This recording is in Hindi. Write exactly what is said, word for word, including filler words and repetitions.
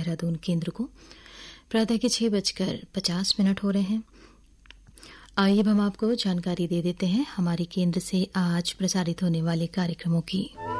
देहरादून केंद्र को प्रातः के छह बजकर पचास मिनट हो रहे हैं। आइए हम आपको जानकारी दे देते हैं हमारे केंद्र से आज प्रसारित होने वाले कार्यक्रमों की।